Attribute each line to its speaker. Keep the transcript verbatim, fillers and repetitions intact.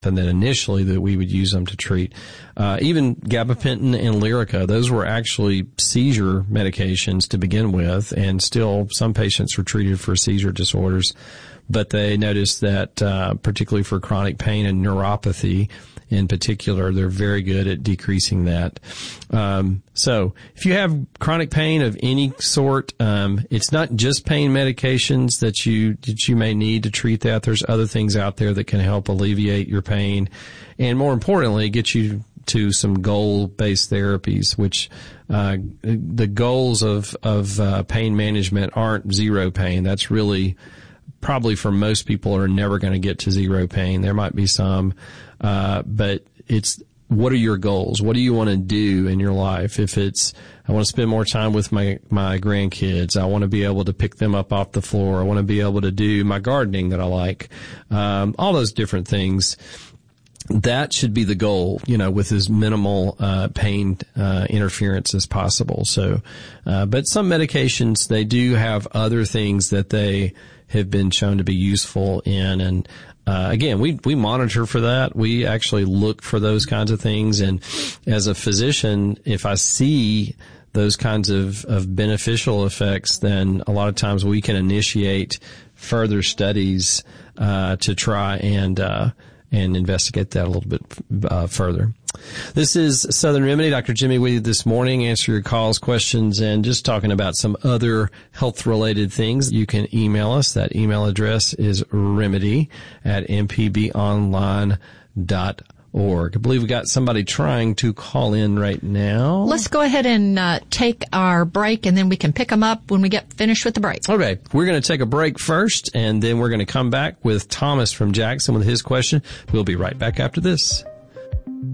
Speaker 1: and then initially that we would use them to treat. Uh, even gabapentin and Lyrica, those were actually seizure medications to begin with, and still some patients were treated for seizure disorders. But they noticed that, uh, particularly for chronic pain and neuropathy in particular, they're very good at decreasing that. Um, so if you have chronic pain of any sort, um, it's not just pain medications that you, that you may need to treat that. There's other things out there that can help alleviate your pain and, more importantly, get you to some goal-based therapies, which, uh, the goals of, of, uh, pain management aren't zero pain. That's really, probably for most people are never going to get to zero pain. There might be some, uh, but it's, what are your goals? What do you want to do in your life? If it's, I want to spend more time with my, my grandkids. I want to be able to pick them up off the floor. I want to be able to do my gardening that I like. Um, all those different things. That should be the goal, you know, with as minimal, uh, pain, uh, interference as possible. So, uh, but some medications, they do have other things that they have been shown to be useful in. And, uh, again, we, we monitor for that. We actually look for those kinds of things. And as a physician, if I see those kinds of, of beneficial effects, then a lot of times we can initiate further studies, uh, to try and, uh, and investigate that a little bit uh, further. This is Southern Remedy. Doctor Jimmy with you this morning, answer your calls, questions, and just talking about some other health-related things. You can email us. That email address is remedy at m p b online dot org. I believe we got somebody trying to call in right now.
Speaker 2: Let's go ahead and uh, take our break, and then we can pick them up when we get finished with the break.
Speaker 1: Okay. We're going to take a break first, and then we're going to come back with Thomas from Jackson with his question. We'll be right back after this.